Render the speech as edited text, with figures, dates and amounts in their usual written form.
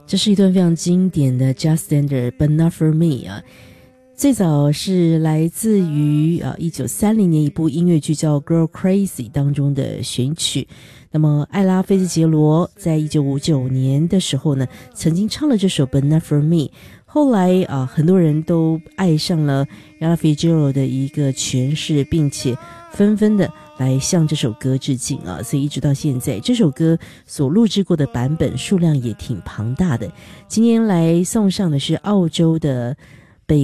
这是一段非常经典的 Just Standard But Not For Me 啊，最早是来自于1930年一部音乐剧叫 Girl Crazy 当中的选曲。那么艾拉菲兹杰罗在1959年的时候呢，曾经唱了这首 But Not For Me， 后来很多人都爱上了 Ella Fitzgerald 的一个诠释，并且纷纷的来向这首歌致敬啊，所以一直到现在这首歌所录制过的版本数量也挺庞大的。今天来送上的是澳洲的